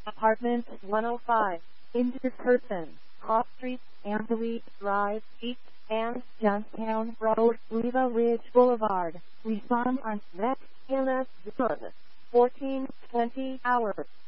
Apartment 105, Intercurson, Cross Street, Anthony Drive, East, and Johnstown Road, Riva Ridge Boulevard. Respond on next MS 1420 hours.